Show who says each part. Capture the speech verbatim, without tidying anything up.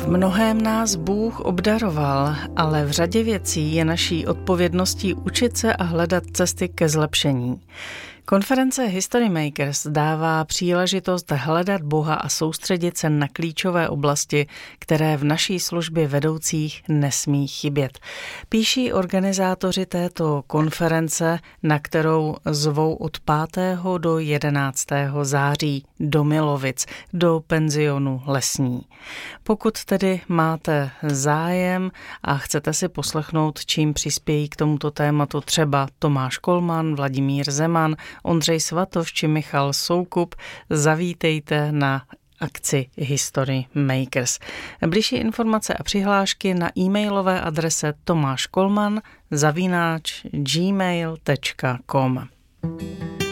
Speaker 1: mnohém nás Bůh obdaroval, ale v řadě věcí je naší odpovědností učit se a hledat cesty ke zlepšení. Konference History Makers dává příležitost hledat Boha a soustředit se na klíčové oblasti, které v naší službě vedoucích nesmí chybět. Píší organizátoři této konference, na kterou zvou od pátého do jedenáctého září do Milovic, do penzionu Lesní. Pokud tedy máte zájem a chcete si poslechnout, čím přispějí k tomuto tématu třeba Tomáš Kolman, Vladimír Zeman, Ondřej Svatoš či Michal Soukup, zavítejte na akci History Makers. Bližší informace a přihlášky na e-mailové adrese tomáškolman zavináč gmail tečka com.